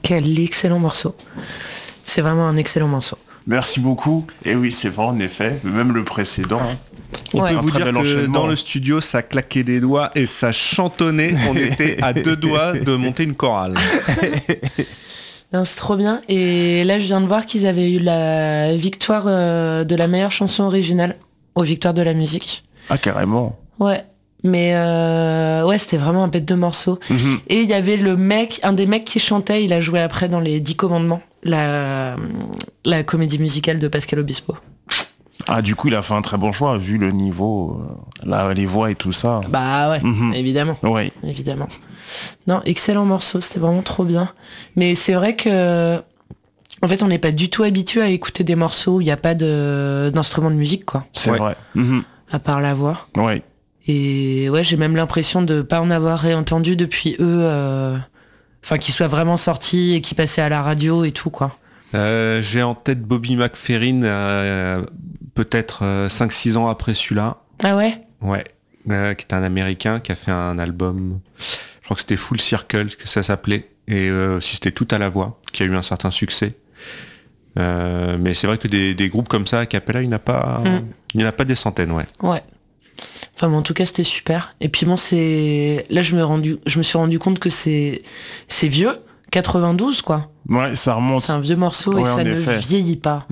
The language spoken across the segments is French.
Quel excellent morceau. C'est vraiment un excellent morceau. Merci beaucoup. Et oui, c'est vrai, en effet. Même le précédent. On peut Un vous très dire bel que enchaînement. dans le studio, ça claquait des doigts et ça chantonnait. On était à 2 doigts de monter une chorale. Non, c'est trop bien. Et là, je viens de voir qu'ils avaient eu la victoire de la meilleure chanson originale aux Victoires de la musique. Ah, carrément. Ouais. Mais ouais, c'était vraiment un bête de morceau. Et il y avait un des mecs qui chantait, il a joué après dans les 10 commandements, la comédie musicale de Pascal Obispo. Ah, du coup, il a fait un très bon choix, vu le niveau, là, les voix et tout ça. Bah ouais, évidemment. Oui. Évidemment. Non, excellent morceau, c'était vraiment trop bien. Mais c'est vrai que, en fait, on n'est pas du tout habitué à écouter des morceaux où il n'y a pas d'instrument de musique, quoi. C'est vrai. À part la voix. Oui. Et ouais, j'ai même l'impression de pas en avoir réentendu depuis eux, enfin qu'ils soient vraiment sortis et qu'ils passaient à la radio et tout, quoi. J'ai en tête Bobby McFerrin, peut-être 5-6 ans après celui-là. Ah ouais? Ouais. Qui est un Américain qui a fait un album, je crois que c'était Full Circle, que ça s'appelait, et si c'était Tout à la voix, qui a eu un certain succès. Mais c'est vrai que des groupes comme ça, a cappella, il n'y en a pas des centaines, ouais. Ouais. Enfin, mais en tout cas, c'était super. Et puis bon, là, je me suis rendu compte que c'est vieux, 92, quoi. Ouais, ça remonte. C'est un vieux morceau et ça ne vieillit pas.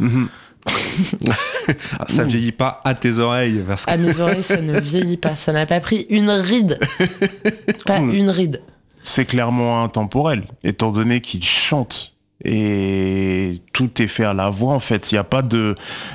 Ça vieillit pas à tes oreilles. Parce que... À mes oreilles, ça ne vieillit pas. Ça n'a pas pris une ride. Pas une ride. C'est clairement intemporel, étant donné qu'il chante. Et tout est fait à la voix, en fait. Il y a pas de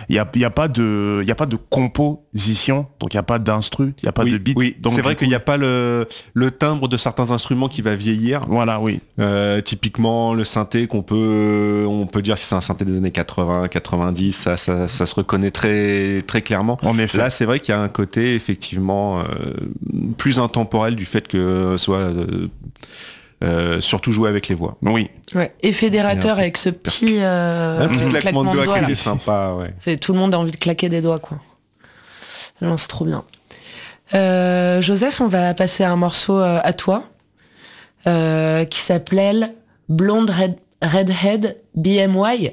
composition, donc il y a pas d'instru, il y a pas de beat. Oui, donc c'est vrai qu'il n'y a pas le timbre de certains instruments qui va vieillir. Voilà, oui. Typiquement le synthé on peut dire si c'est un synthé des années 80, 90, ça se reconnaît très très clairement. En effet. Là, c'est vrai qu'il y a un côté effectivement plus intemporel du fait que soit surtout jouer avec les voix. Oui. Ouais. Et fédérateur avec ce petit claquement de doigts qui là. est sympa, ouais. Tout le monde a envie de claquer des doigts, quoi. Non, c'est trop bien. Joseph, on va passer à un morceau à toi qui s'appelle Blonde Redhead BMY.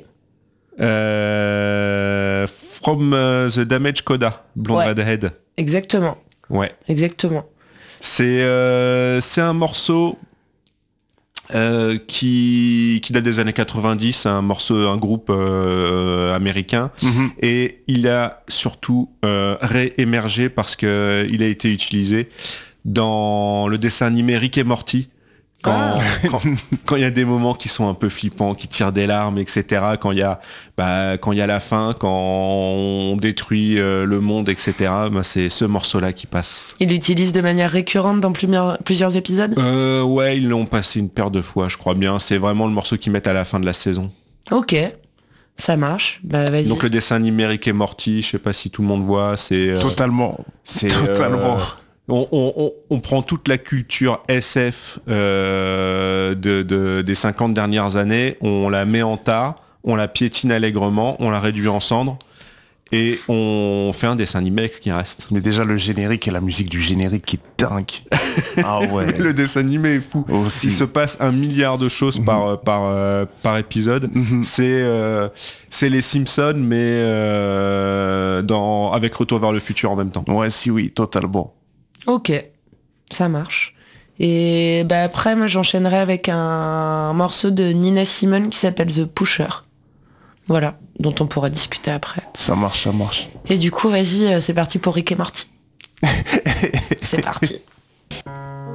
From the Damage Coda, Blonde Redhead. Exactement. Ouais. Exactement. C'est un morceau qui date des années 90, un groupe américain, et il a surtout réémergé parce que il a été utilisé dans le dessin animé Rick et Morty. Quand il y a des moments qui sont un peu flippants, qui tirent des larmes, etc. Quand il y a la fin, quand on détruit le monde, etc. C'est ce morceau-là qui passe. Il l'utilise de manière récurrente dans plusieurs épisodes. Ouais, ils l'ont passé une paire de fois, je crois bien. C'est vraiment le morceau qu'ils mettent à la fin de la saison. Ok, ça marche. Bah vas-y. Donc le dessin animé Rick et Morty, je sais pas si tout le monde voit, c'est totalement. C'est totalement. On prend toute la culture SF des 50 dernières années, on la met en tas, on la piétine allègrement, on la réduit en cendres et on fait un dessin animé avec ce qui reste. Mais déjà le générique et la musique du générique qui est dingue. Ah ouais. Le dessin animé est fou. Aussi. Il se passe 1 milliard de choses par épisode. C'est les Simpsons mais avec Retour vers le futur en même temps. Ouais, si oui, totalement. Ok, ça marche. Et bah après, moi j'enchaînerai avec un morceau de Nina Simone qui s'appelle The Pusher. Voilà, dont on pourra discuter après. Ça marche. Et du coup, vas-y, c'est parti pour Rick et Morty. C'est parti.